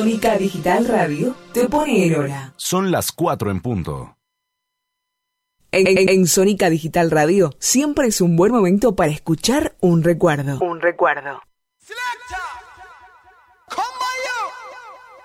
Sónica Digital Radio te pone en hora. Son las 4 en punto. En Sónica Digital Radio siempre es un buen momento para escuchar un recuerdo.